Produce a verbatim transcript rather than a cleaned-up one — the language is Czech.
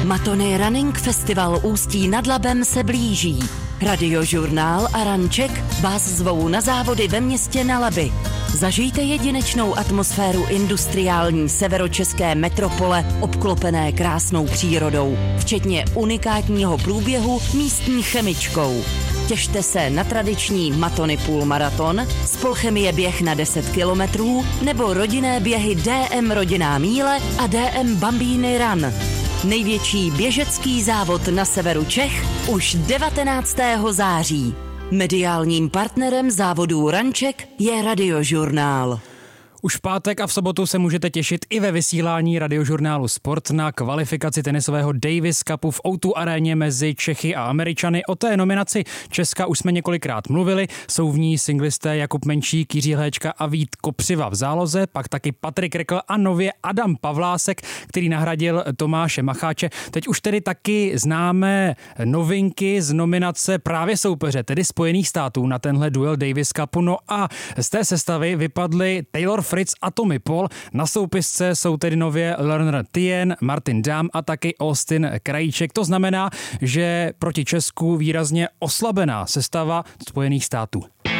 Matony Running Festival Ústí nad Labem se blíží. Radiožurnál a Ranček vás zvou na závody ve městě na Labi. Zažijte jedinečnou atmosféru industriální severočeské metropole obklopené krásnou přírodou, včetně unikátního průběhu místní chemičkou. Těšte se na tradiční Matony půlmaraton, Spolchemie běh na deset kilometrů nebo rodinné běhy D M Rodinná míle a D M Bambíny Run. Největší běžecký závod na severu Čech už devatenáctého září. Mediálním partnerem závodů Ranček je Radiožurnál. Už v pátek a v sobotu se můžete těšit i ve vysílání Radiožurnálu Sport na kvalifikaci tenisového Davis Cupu v ó dvě aréně mezi Čechy a Američany. O té nominaci Česka už jsme několikrát mluvili. Jsou v ní singlisté Jakub Menšík, Jiří Hléčka a Vít Kopřiva v záloze, pak taky Patrik Rekl a nově Adam Pavlásek, který nahradil Tomáše Macháče. Teď už tedy taky známe novinky z nominace právě soupeře, tedy Spojených států na tenhle duel Davis Cupu. No a z té sestavy vypadly Taylor Fritz a Tommy Paul. Na soupisce jsou tedy nově Lerner Tien, Martin Damm a taky Austin Krajíček. To znamená, že proti Česku výrazně oslabená sestava Spojených států.